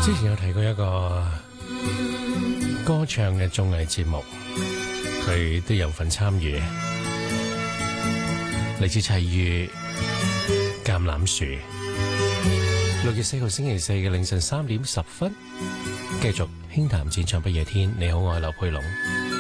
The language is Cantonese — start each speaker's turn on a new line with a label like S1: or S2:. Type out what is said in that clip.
S1: 之前有提過一個歌唱嘅綜藝節目，佢都有份參與，嚟自齊豫橄欖樹。6月4號星期四嘅凌晨3點10分，繼續輕談戰場不夜天。你好，我係劉佩龍。